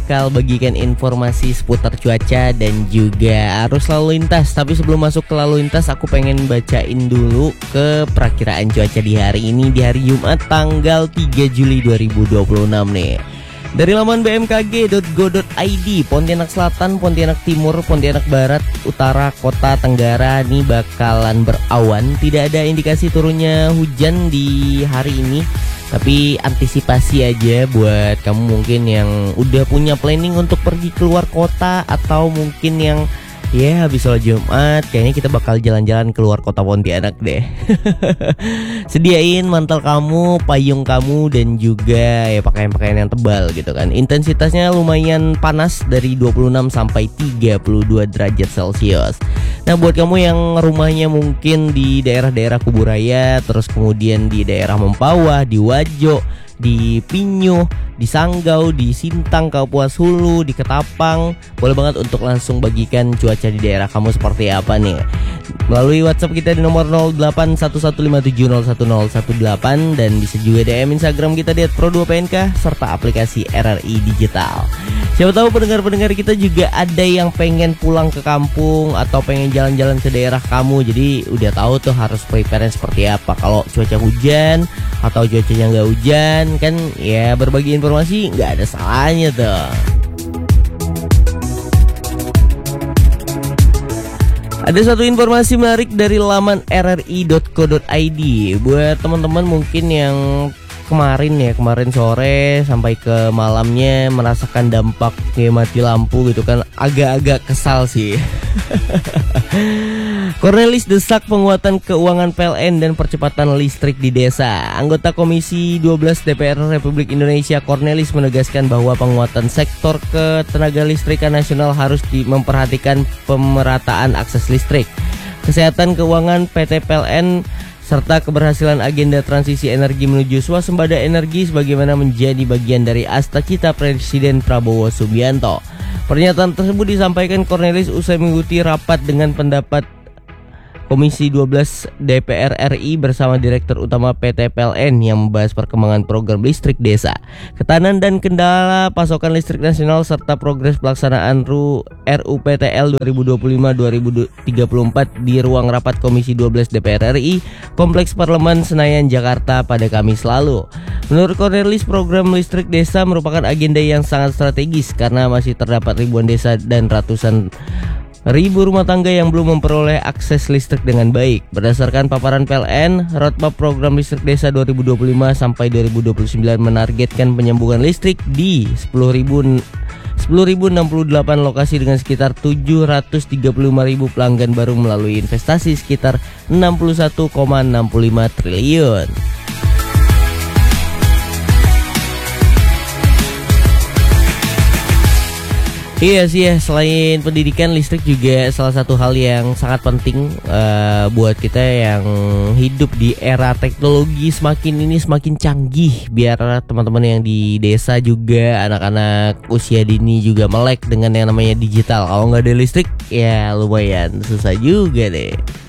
bakal bagikan informasi seputar cuaca dan juga arus lalu lintas. Tapi sebelum masuk ke lalu lintas, aku pengen bacain dulu ke perakiraan cuaca di hari ini, di hari Jumat tanggal 3 Juli 2026 nih. Dari laman bmkg.go.id, Pontianak Selatan, Pontianak Timur, Pontianak Barat, Utara, Kota Tenggara nih bakalan berawan. Tidak ada indikasi turunnya hujan di hari ini, tapi antisipasi aja buat kamu mungkin yang udah punya planning untuk pergi keluar kota, atau mungkin yang habis sholat Jumat kayaknya kita bakal jalan-jalan keluar kota Pontianak deh. Sediain mantel kamu, payung kamu, dan juga pakaian-pakaian yang tebal gitu kan. Intensitasnya lumayan panas dari 26 sampai 32 derajat Celcius. Nah, buat kamu yang rumahnya mungkin di daerah-daerah Kuburaya, terus kemudian di daerah Mempawah, di Wajo, di Pinyu, di Sanggau, di Sintang, Kapuas Hulu, di Ketapang, boleh banget untuk langsung bagikan cuaca di daerah kamu seperti apa nih. Melalui WhatsApp kita di nomor 081157011018, dan bisa juga DM Instagram kita di @pro2pnk serta aplikasi RRI Digital. Siapa tahu pendengar-pendengar kita juga ada yang pengen pulang ke kampung atau pengen jalan-jalan ke daerah kamu. Jadi udah tahu tuh harus prepare seperti apa. Kalau cuaca hujan atau cuacanya nggak hujan, kan ya berbagi informasi nggak ada salahnya tuh. Ada satu informasi menarik dari laman rri.co.id buat teman-teman mungkin yang kemarin sore sampai ke malamnya merasakan dampak mati lampu gitu kan, agak-agak kesal sih. Cornelis desak penguatan keuangan PLN dan percepatan listrik di desa. Anggota Komisi 12 DPR Republik Indonesia Cornelis menegaskan bahwa penguatan sektor ketenaga listrikan nasional harus memperhatikan pemerataan akses listrik, kesehatan keuangan PT PLN, serta keberhasilan agenda transisi energi menuju swasembada energi sebagaimana menjadi bagian dari Astacita Presiden Prabowo Subianto. Pernyataan tersebut disampaikan Cornelis usai mengikuti rapat dengan pendapat Komisi 12 DPR RI bersama Direktur Utama PT PLN yang membahas perkembangan program listrik desa, ketahanan dan kendala pasokan listrik nasional, serta progres pelaksanaan RUPTL 2025-2034 di ruang rapat Komisi 12 DPR RI, Kompleks Parlemen Senayan, Jakarta pada Kamis lalu. Menurut Cornelis, program listrik desa merupakan agenda yang sangat strategis karena masih terdapat ribuan desa dan ratusan ribu rumah tangga yang belum memperoleh akses listrik dengan baik. Berdasarkan paparan PLN, roadmap program listrik desa 2025 sampai 2029 menargetkan penyambungan listrik di 10.068 lokasi dengan sekitar 735.000 pelanggan baru melalui investasi sekitar 61,65 triliun. Iya sih ya, selain pendidikan, listrik juga salah satu hal yang sangat penting buat kita yang hidup di era teknologi semakin canggih, biar teman-teman yang di desa juga, anak-anak usia dini juga melek dengan yang namanya digital. Kalau nggak ada listrik ya lumayan susah juga deh.